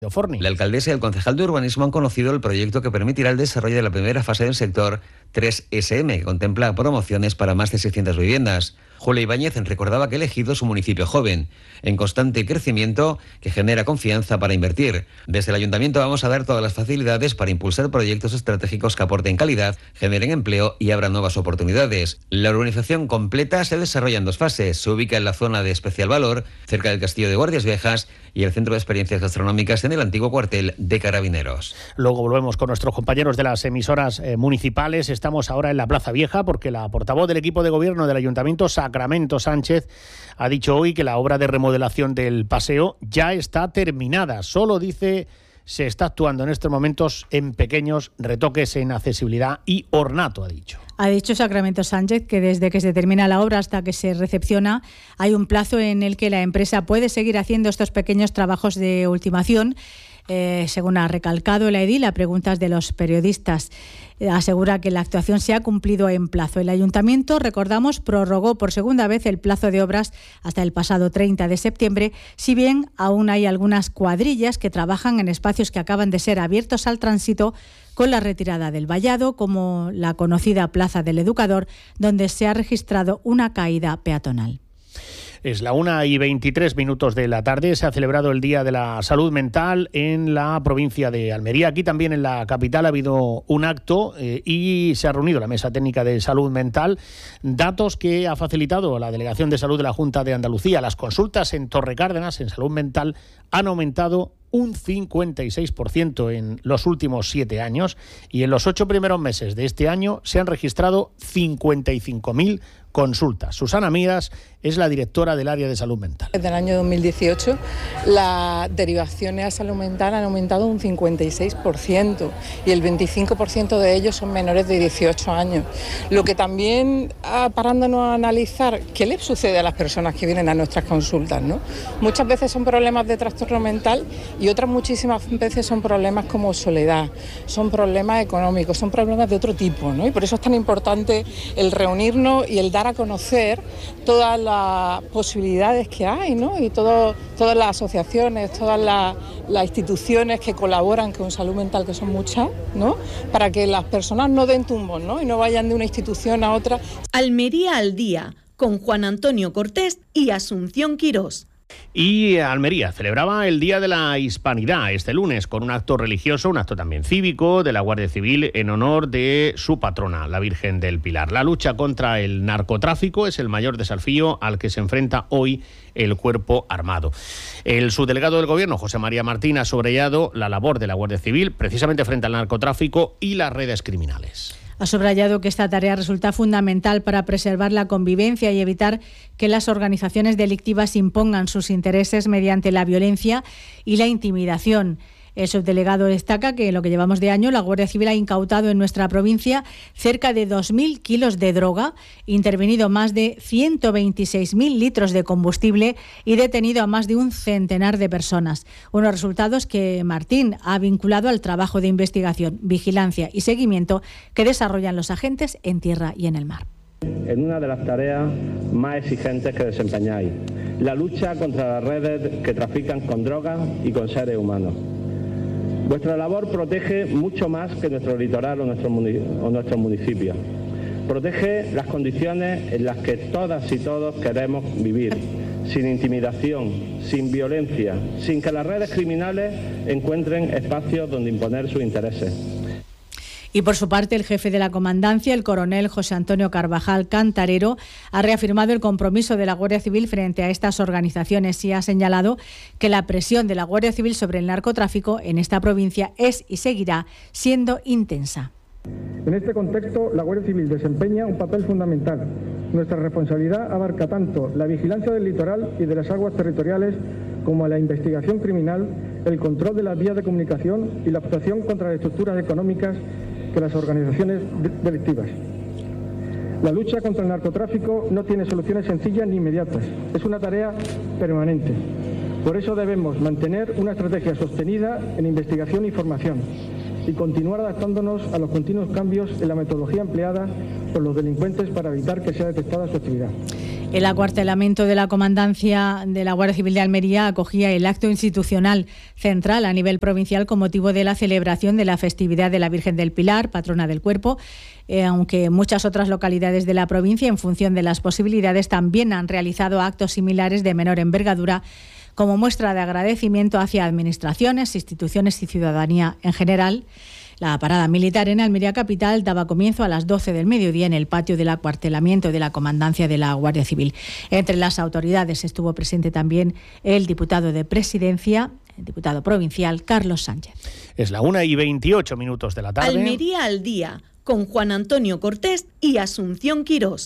Forni. La alcaldesa y el concejal de urbanismo han conocido el proyecto que permitirá el desarrollo de la primera fase del sector 3SM, que contempla promociones para más de 600 viviendas. Julia Ibáñez recordaba que el Ejido es un municipio joven, en constante crecimiento, que genera confianza para invertir. Desde el ayuntamiento vamos a dar todas las facilidades para impulsar proyectos estratégicos que aporten calidad, generen empleo y abran nuevas oportunidades. La urbanización completa se desarrolla en 2 fases. Se ubica en la zona de especial valor, cerca del castillo de Guardias Viejas y el centro de experiencias gastronómicas en el antiguo cuartel de Carabineros. Luego volvemos con nuestros compañeros de las emisoras municipales. Estamos ahora en la Plaza Vieja porque la portavoz del equipo de gobierno del Ayuntamiento, Sacramento Sánchez, ha dicho hoy que la obra de remodelación del paseo ya está terminada. Solo dice se está actuando en estos momentos en pequeños retoques en accesibilidad y ornato, ha dicho. Ha dicho Sacramento Sánchez que desde que se termina la obra hasta que se recepciona hay un plazo en el que la empresa puede seguir haciendo estos pequeños trabajos de ultimación. Según ha recalcado la edil, a preguntas de los periodistas, asegura que la actuación se ha cumplido en plazo. El ayuntamiento, recordamos, prorrogó por segunda vez el plazo de obras hasta el pasado 30 de septiembre, si bien aún hay algunas cuadrillas que trabajan en espacios que acaban de ser abiertos al tránsito con la retirada del vallado, como la conocida Plaza del Educador, donde se ha registrado una caída peatonal. Es la 1:23 de la tarde. Se ha celebrado el Día de la Salud Mental en la provincia de Almería. Aquí también en la capital ha habido un acto y se ha reunido la Mesa Técnica de Salud Mental. Datos que ha facilitado la Delegación de Salud de la Junta de Andalucía. Las consultas en Torrecárdenas en salud mental han aumentado un 56% en los últimos 7 años y en los 8 primeros meses de este año se han registrado 55.000 consultas. Susana Miras es la directora del área de salud mental. Desde el año 2018 las derivaciones a salud mental han aumentado un 56% y el 25% de ellos son menores de 18 años. Lo que también, parándonos a analizar qué les sucede a las personas que vienen a nuestras consultas, ¿no? Muchas veces son problemas de trastorno mental y otras muchísimas veces son problemas como soledad, son problemas económicos, son problemas de otro tipo, ¿no? Y por eso es tan importante el reunirnos y el dar a conocer todas las posibilidades que hay, ¿no? Y todas las asociaciones, todas las instituciones que colaboran con salud mental, que son muchas, ¿no? Para que las personas no den tumbos, ¿no? Y no vayan de una institución a otra. Almería al día, con Juan Antonio Cortés y Asunción Quirós. Y Almería celebraba el Día de la Hispanidad este lunes con un acto religioso, un acto también cívico de la Guardia Civil en honor de su patrona, la Virgen del Pilar. La lucha contra el narcotráfico es el mayor desafío al que se enfrenta hoy el cuerpo armado. El subdelegado del Gobierno, José María Martín, ha subrayado la labor de la Guardia Civil precisamente frente al narcotráfico y las redes criminales. Ha subrayado que esta tarea resulta fundamental para preservar la convivencia y evitar que las organizaciones delictivas impongan sus intereses mediante la violencia y la intimidación. El subdelegado destaca que en lo que llevamos de año la Guardia Civil ha incautado en nuestra provincia cerca de 2.000 kilos de droga, intervenido más de 126.000 litros de combustible y detenido a más de un centenar de personas. Unos resultados que Martín ha vinculado al trabajo de investigación, vigilancia y seguimiento que desarrollan los agentes en tierra y en el mar. En una de las tareas más exigentes que desempeñáis, la lucha contra las redes que trafican con drogas y con seres humanos. Vuestra labor protege mucho más que nuestro litoral o nuestros municipios. Protege las condiciones en las que todas y todos queremos vivir, sin intimidación, sin violencia, sin que las redes criminales encuentren espacios donde imponer sus intereses. Y por su parte, el jefe de la comandancia, el coronel José Antonio Carvajal Cantarero, ha reafirmado el compromiso de la Guardia Civil frente a estas organizaciones y ha señalado que la presión de la Guardia Civil sobre el narcotráfico en esta provincia es y seguirá siendo intensa. En este contexto, la Guardia Civil desempeña un papel fundamental. Nuestra responsabilidad abarca tanto la vigilancia del litoral y de las aguas territoriales como la investigación criminal, el control de las vías de comunicación y la actuación contra las estructuras económicas que las organizaciones delictivas. La lucha contra el narcotráfico no tiene soluciones sencillas ni inmediatas, es una tarea permanente. Por eso debemos mantener una estrategia sostenida en investigación y formación y continuar adaptándonos a los continuos cambios en la metodología empleada por los delincuentes para evitar que sea detectada su actividad. El acuartelamiento de la Comandancia de la Guardia Civil de Almería acogía el acto institucional central a nivel provincial con motivo de la celebración de la festividad de la Virgen del Pilar, patrona del Cuerpo, aunque muchas otras localidades de la provincia, en función de las posibilidades, también han realizado actos similares de menor envergadura, como muestra de agradecimiento hacia administraciones, instituciones y ciudadanía en general. La parada militar en Almería capital daba comienzo a las 12 del mediodía en el patio del acuartelamiento de la Comandancia de la Guardia Civil. Entre las autoridades estuvo presente también el diputado de Presidencia, el diputado provincial Carlos Sánchez. Es la 1:28 de la tarde. Almería al día, con Juan Antonio Cortés y Asunción Quirós.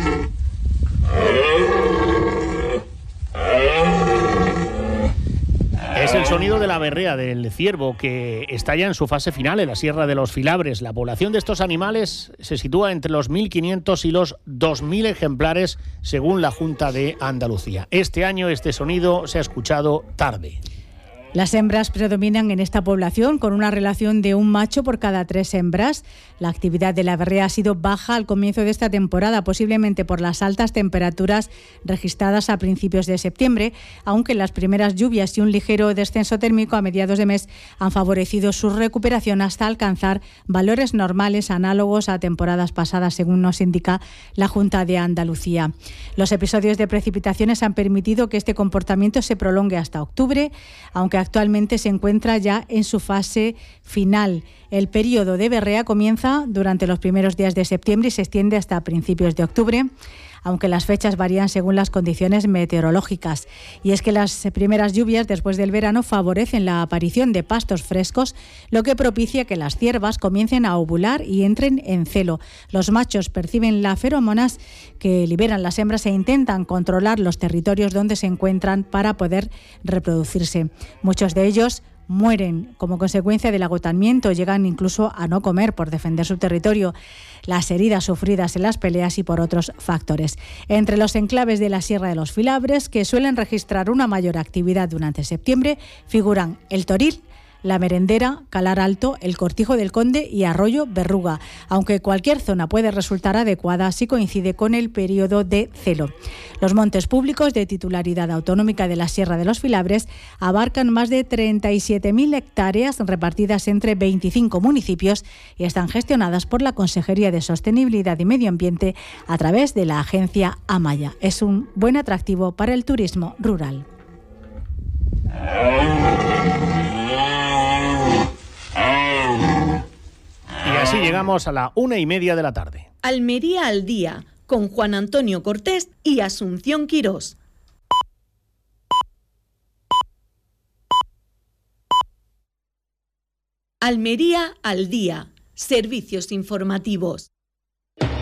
Es el sonido de la berrea del ciervo, que está ya en su fase final en la Sierra de los Filabres. La población de estos animales se sitúa entre los 1.500 y los 2.000 ejemplares, según la Junta de Andalucía. Este año este sonido se ha escuchado tarde. Las hembras predominan en esta población, con una relación de un macho por cada 3 hembras. La actividad de la berrea ha sido baja al comienzo de esta temporada, posiblemente por las altas temperaturas registradas a principios de septiembre, aunque las primeras lluvias y un ligero descenso térmico a mediados de mes han favorecido su recuperación hasta alcanzar valores normales análogos a temporadas pasadas, según nos indica la Junta de Andalucía. Los episodios de precipitaciones han permitido que este comportamiento se prolongue hasta octubre, aunque actualmente se encuentra ya en su fase final. El periodo de berrea comienza durante los primeros días de septiembre y se extiende hasta principios de octubre, aunque las fechas varían según las condiciones meteorológicas. Y es que las primeras lluvias después del verano favorecen la aparición de pastos frescos, lo que propicia que las ciervas comiencen a ovular y entren en celo. Los machos perciben las feromonas que liberan las hembras e intentan controlar los territorios donde se encuentran para poder reproducirse. Muchos de ellos mueren como consecuencia del agotamiento, llegan incluso a no comer por defender su territorio, las heridas sufridas en las peleas y por otros factores. Entre los enclaves de la Sierra de los Filabres, que suelen registrar una mayor actividad durante septiembre, figuran el Toril, La Merendera, Calar Alto, el Cortijo del Conde y Arroyo Berruga, aunque cualquier zona puede resultar adecuada si coincide con el periodo de celo. Los montes públicos de titularidad autonómica de la Sierra de los Filabres abarcan más de 37.000 hectáreas repartidas entre 25 municipios y están gestionadas por la Consejería de Sostenibilidad y Medio Ambiente a través de la agencia Amaya. Es un buen atractivo para el turismo rural. Y así llegamos a la 1:30 de la tarde. Almería al día, con Juan Antonio Cortés y Asunción Quirós. Almería al día, servicios informativos.